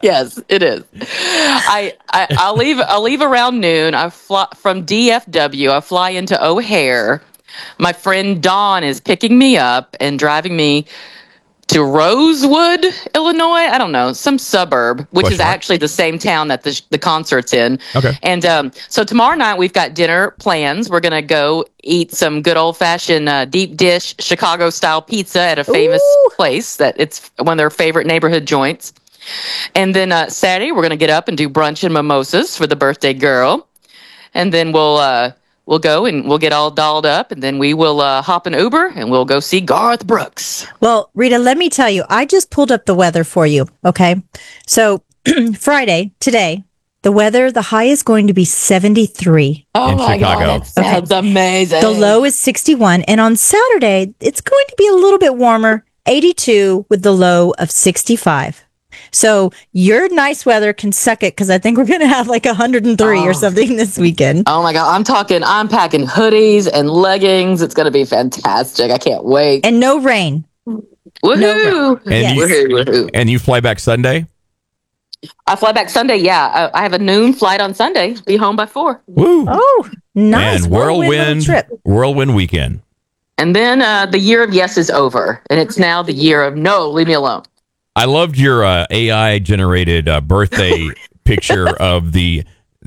Yes, it is. I'll leave around noon. I fly from DFW. I fly into O'Hare. My friend Dawn is picking me up and driving me to Rosewood, Illinois. I don't know, some suburb, which is actually the same town that the concert's in. Okay. And so tomorrow night we've got dinner plans. We're gonna go eat some good old fashioned deep dish Chicago style pizza at a famous place that it's one of their favorite neighborhood joints. And then Saturday we're gonna get up and do brunch and mimosas for the birthday girl, and then we'll go and we'll get all dolled up, and then we will hop an Uber and we'll go see Garth Brooks. Well, Rita, let me tell you, I just pulled up the weather for you. Okay. So Friday, today, the weather, the high is going to be 73. Oh in my Chicago. God, that sounds amazing. The low is 61. And on Saturday, it's going to be a little bit warmer, 82 with the low of 65. So your nice weather can suck it, because I think we're going to have like 103 or something this weekend. Oh my God, I'm packing hoodies and leggings. It's going to be fantastic. I can't wait. And no rain. Woohoo! No And, Yes. Woohoo. and you fly back Sunday? I fly back Sunday. Yeah, I have a noon flight on Sunday. Be home by 4. Woo! Oh, nice. And little trip. whirlwind weekend. And then the year of yes is over, and it's now the year of no. Leave me alone. I loved your AI generated birthday picture of the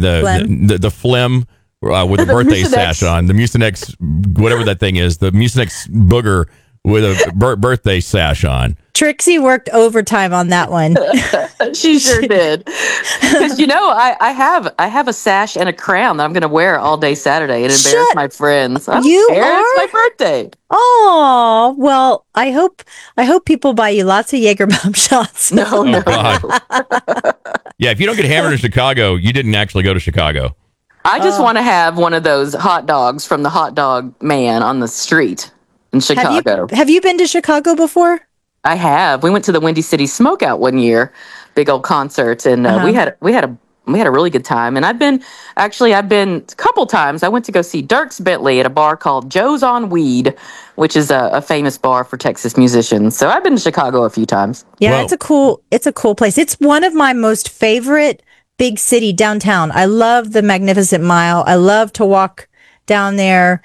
phlegm with the birthday Mucinex. sash on, the Mucinex, whatever that thing is, the Mucinex booger with a birthday sash on. Trixie worked overtime on that one. She sure did. Because I have a sash and a crown that I'm going to wear all day Saturday and embarrass my friends. It's my birthday. Oh, well, I hope people buy you lots of Jaeger bomb shots. No. Yeah, if you don't get hammered in Chicago, you didn't actually go to Chicago. I just want to have one of those hot dogs from the hot dog man on the street in Chicago. Have you been to Chicago before? I have. We went to the Windy City Smokeout one year, big old concert, and we had a really good time. And I've been a couple times. I went to go see Dierks Bentley at a bar called Joe's on Weed, which is a famous bar for Texas musicians. So I've been to Chicago a few times. Yeah, Well- it's a cool place. It's one of my most favorite big city downtown. I love the Magnificent Mile. I love to walk down there.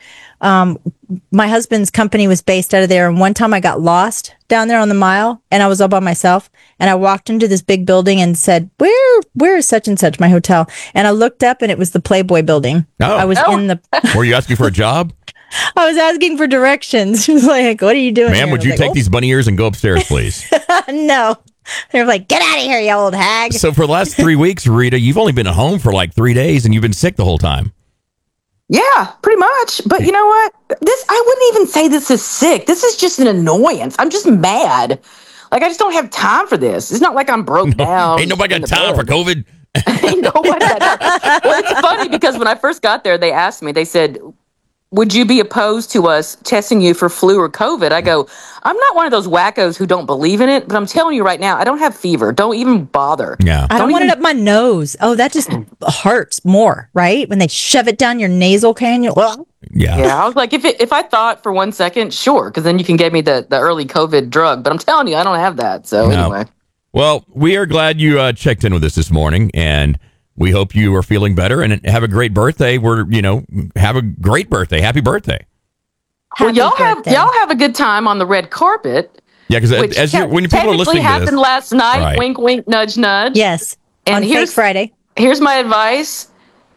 My husband's company was based out of there, and one time I got lost down there on the mile, and I was all by myself, and I walked into this big building and said, where is such and such, my hotel? And I looked up, and it was the Playboy building. Oh. I was in the Were you asking for a job? I was asking for directions. She was like, what are you doing Ma'am, here? would you take these bunny ears and go upstairs, please? No. They're like, get out of here, you old hag. So for the last 3 weeks, Rita, you've only been at home for like 3 days, and you've been sick the whole time. Yeah, pretty much. But you know what? I wouldn't even say this is sick. This is just an annoyance. I'm just mad. Like, I just don't have time for this. It's not like I'm broke down. Ain't nobody got time for COVID. Ain't nobody got time. Well, it's funny because when I first got there, they asked me, they said, would you be opposed to us testing you for flu or COVID? I go, I'm not one of those wackos who don't believe in it, but I'm telling you right now, I don't have fever. Don't even bother. Yeah. I don't want it up my nose. Oh, that just hurts more, right? When they shove it down your nasal canyon. Yeah. Yeah, I was like, if I thought for 1 second, sure, because then you can give me the early COVID drug. But I'm telling you, I don't have that. So No. anyway. Well, we are glad you checked in with us this morning, and we hope you are feeling better and have a great birthday. Have a great birthday. Happy birthday. Well, y'all have a good time on the red carpet. Yeah, because Which when people are listening to happened this, last night. Right. Wink, wink, nudge, nudge. Yes. And on here's Fake Friday. Here's my advice.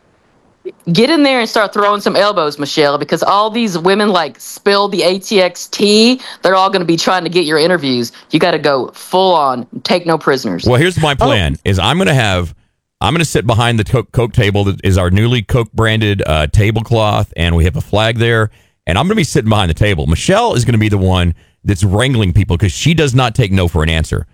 Get in there and start throwing some elbows, Michelle, because all these women spill the ATX tea. They're all going to be trying to get your interviews. You got to go full on, take no prisoners. well, here's my plan: is I'm going to sit behind the Coke table that is our newly Coke branded tablecloth, and we have a flag there, and I'm going to be sitting behind the table. Michelle is going to be the one that's wrangling people because she does not take no for an answer.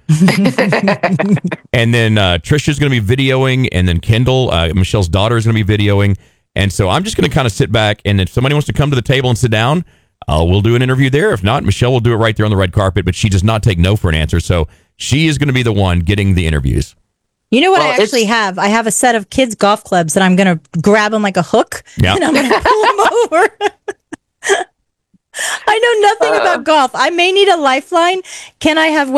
And then Trisha's going to be videoing, and then Kendall, Michelle's daughter, is going to be videoing. And so I'm just going to kind of sit back, and if somebody wants to come to the table and sit down, we'll do an interview there. If not, Michelle will do it right there on the red carpet, but she does not take no for an answer. So she is going to be the one getting the interviews. You know what I actually have? I have a set of kids' golf clubs that I'm going to grab them like a hook, and I'm going to pull them over. I know nothing about golf. I may need a lifeline. Can I have